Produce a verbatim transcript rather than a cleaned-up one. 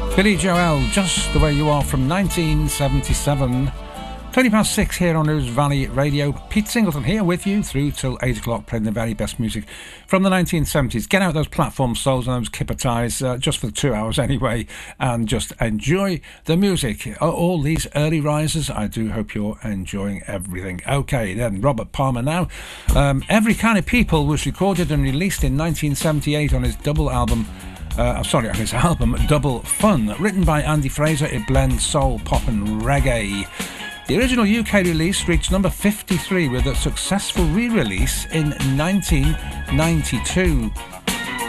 Billy Joel, Just the Way You Are from nineteen seventy-seven. twenty past six here on News Valley Radio. Pete Singleton here with you through till eight o'clock, playing the very best music from the nineteen seventies. Get out those platform souls and those kipper ties, uh, just for two hours anyway, and just enjoy the music. All these early risers, I do hope you're enjoying everything. Okay, then, Robert Palmer now. Um, Every Kind of People was recorded and released in nineteen seventy-eight on his double album, Uh, sorry, on his album Double Fun. Written by Andy Fraser, it blends soul, pop and reggae. The original U K release reached number fifty-three with a successful re-release in nineteen ninety-two.